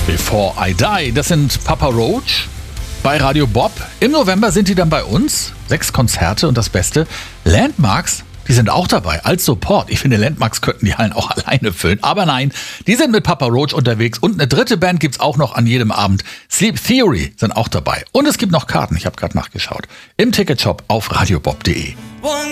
Before I Die, das sind Papa Roach bei Radio Bob. Im November sind die dann bei uns. 6 Konzerte und das Beste, Landmarks, die sind auch dabei als Support. Ich finde, Landmarks könnten die Hallen auch alleine füllen. Aber nein, die sind mit Papa Roach unterwegs. Und eine dritte Band gibt's auch noch an jedem Abend. Sleep Theory sind auch dabei. Und es gibt noch Karten, ich habe gerade nachgeschaut, im Ticketshop auf radiobob.de.